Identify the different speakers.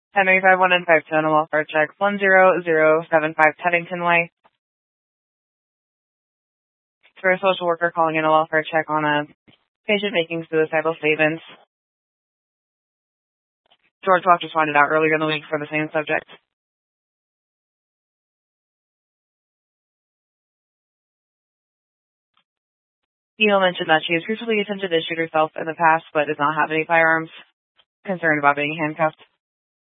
Speaker 1: Henry 51 and 52 on a welfare check. 10075 Teddington Way. For a social worker calling in a welfare check on a patient making suicidal statements. George Walk responded out earlier in the week for the same subject. Neal mentioned that she has previously attempted to shoot herself in the past, but does not have any firearms. Concerned about being handcuffed.